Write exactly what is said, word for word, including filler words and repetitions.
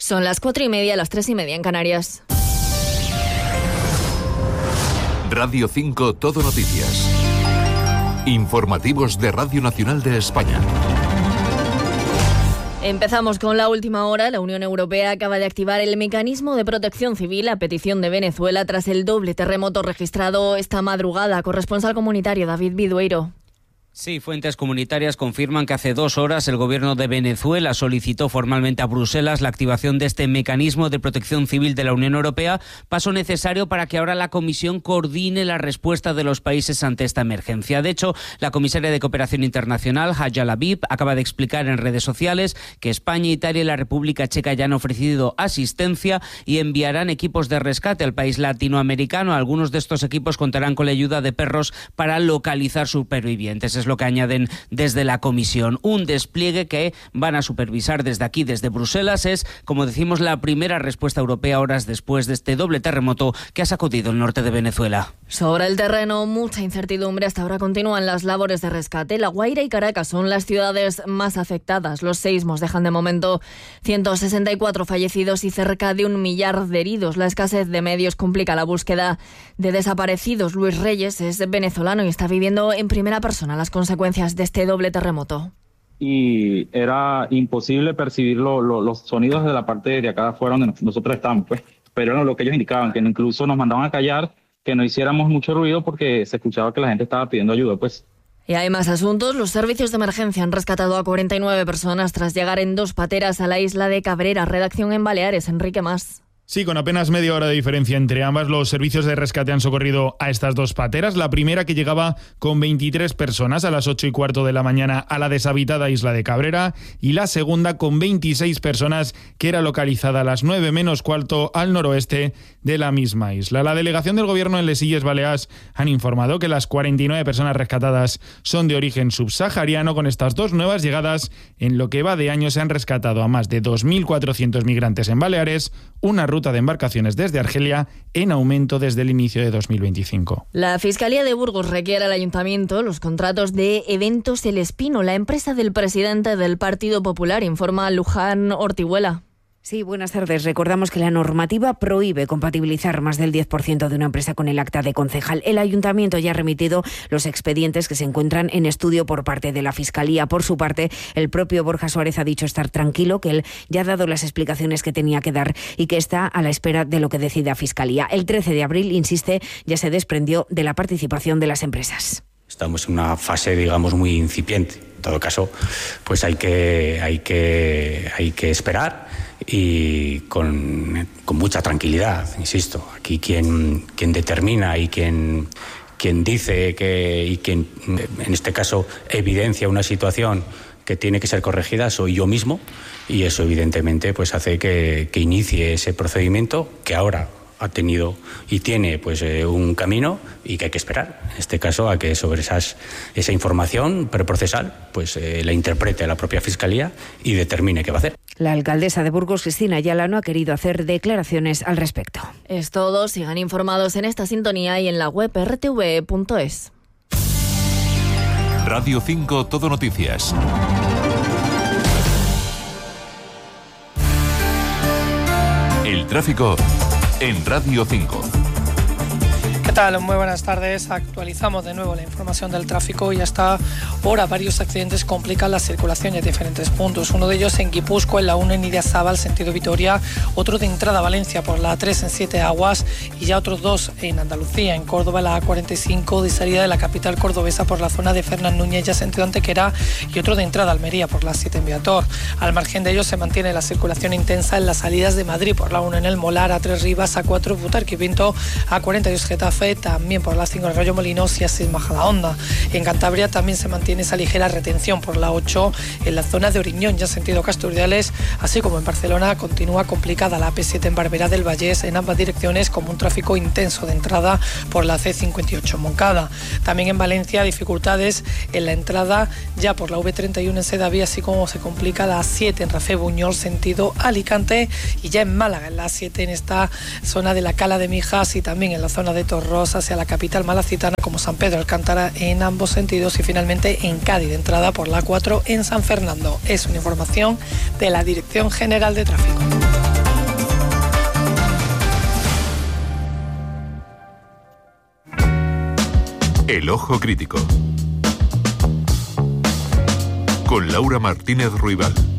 Son las cuatro y media, las tres y media en Canarias. Radio cinco Todo Noticias. Informativos de Radio Nacional de España. Empezamos con la última hora. La Unión Europea acaba de activar el mecanismo de protección civil a petición de Venezuela tras el doble terremoto registrado esta madrugada. Corresponsal comunitario David Vidueiro. Sí, fuentes comunitarias confirman que hace dos horas el gobierno de Venezuela solicitó formalmente a Bruselas la activación de este mecanismo de protección civil de la Unión Europea, paso necesario para que ahora la Comisión coordine la respuesta de los países ante esta emergencia. De hecho, la comisaria de Cooperación Internacional, Haja Labib, acaba de explicar en redes sociales que España, Italia y la República Checa ya han ofrecido asistencia y enviarán equipos de rescate al país latinoamericano. Algunos de estos equipos contarán con la ayuda de perros para localizar supervivientes. Es lo que añaden desde la Comisión. Un despliegue que van a supervisar desde aquí, desde Bruselas. Es, como decimos, la primera respuesta europea horas después de este doble terremoto que ha sacudido el norte de Venezuela. Sobre el terreno, mucha incertidumbre. Hasta ahora continúan las labores de rescate. La Guaira y Caracas son las ciudades más afectadas. Los seísmos dejan de momento ciento sesenta y cuatro fallecidos y cerca de un millar de heridos. La escasez de medios complica la búsqueda de desaparecidos. Luis Reyes es venezolano y está viviendo en primera persona las consecuencias de este doble terremoto. Y era imposible percibir lo, lo, los sonidos de la parte de acá afuera donde nosotros estábamos, pues. Pero era lo que ellos indicaban, que incluso nos mandaban a callar, que no hiciéramos mucho ruido porque se escuchaba que la gente estaba pidiendo ayuda, pues. Y hay más asuntos. Los servicios de emergencia han rescatado a cuarenta y nueve personas tras llegar en dos pateras a la isla de Cabrera. Redacción en Baleares, Enrique Mas. Sí, con apenas media hora de diferencia entre ambas, los servicios de rescate han socorrido a estas dos pateras. La primera, que llegaba con veintitrés personas a las ocho y cuarto de la mañana a la deshabitada isla de Cabrera, y la segunda con veintiséis personas, que era localizada a las nueve menos cuarto al noroeste de la misma isla. La delegación del gobierno en Les Illes Balears han informado que las cuarenta y nueve personas rescatadas son de origen subsahariano. Con estas dos nuevas llegadas, en lo que va de año se han rescatado a más de dos mil cuatrocientos migrantes en Baleares, una ruta de embarcaciones desde Argelia en aumento desde el inicio de dos mil veinticinco. La Fiscalía de Burgos requiere al Ayuntamiento los contratos de Eventos El Espino, la empresa del presidente del Partido Popular, informa Luján Ortihuela. Sí, buenas tardes. Recordamos que la normativa prohíbe compatibilizar más del diez por ciento de una empresa con el acta de concejal. El Ayuntamiento ya ha remitido los expedientes que se encuentran en estudio por parte de la Fiscalía. Por su parte, el propio Borja Suárez ha dicho estar tranquilo, que él ya ha dado las explicaciones que tenía que dar y que está a la espera de lo que decida Fiscalía. El trece de abril, insiste, ya se desprendió de la participación de las empresas. Estamos en una fase, digamos, muy incipiente. En todo caso, pues hay que, hay que, hay que esperar y con, con mucha tranquilidad, insisto. Aquí quien, quien determina y quien, quien dice que, y quien, en este caso, evidencia una situación que tiene que ser corregida soy yo mismo, y eso evidentemente pues hace que, que inicie ese procedimiento que ahora ha tenido y tiene pues eh, un camino y que hay que esperar, en este caso, a que sobre esas, esa información preprocesal pues eh, la interprete la propia Fiscalía y determine qué va a hacer. La alcaldesa de Burgos, Cristina Ayala, no ha querido hacer declaraciones al respecto. Es todo. Sigan informados en esta sintonía y en la web erre te ve punto es. Radio cinco Todo Noticias. El tráfico en Radio cinco. ¿Qué tal? Muy buenas tardes. Actualizamos de nuevo la información del tráfico y hasta ahora varios accidentes complican la circulación en diferentes puntos. Uno de ellos en Guipúzcoa, en la uno en Idiazábal, sentido Vitoria, otro de entrada a Valencia por la A tres en Siete Aguas y ya otros dos en Andalucía, en Córdoba, la A cuarenta y cinco de salida de la capital cordobesa por la zona de Fernán Núñez, ya sentido Antequera, y otro de entrada a Almería por la siete en Viator. Al margen de ellos se mantiene la circulación intensa en las salidas de Madrid por la uno en El Molar, A tres Rivas, A cuatro Butarque y Pinto, A cuarenta y dos Getafe, también por la cinco en Rayo Molinos y A seis Majadahonda. En Cantabria también se mantiene esa ligera retención por la ocho en la zona de Oriñón, ya sentido Casturdiales, así como en Barcelona continúa complicada la A P siete en Barberá del Vallés en ambas direcciones, como un tráfico intenso de entrada por la C cincuenta y ocho en Moncada. También en Valencia dificultades en la entrada ya por la V treinta y uno en Sedaví, así como se complica la A siete en Rafé Buñol sentido Alicante, y ya en Málaga en la A siete en esta zona de la Cala de Mijas y también en la zona de Torros hacia la capital malacitana como San Pedro Alcántara en ambos sentidos, y finalmente en Cádiz de entrada por la A cuatro en San Fernando. Es una información de la Dirección General de Tráfico. El Ojo Crítico. Con Laura Martínez Ruibal.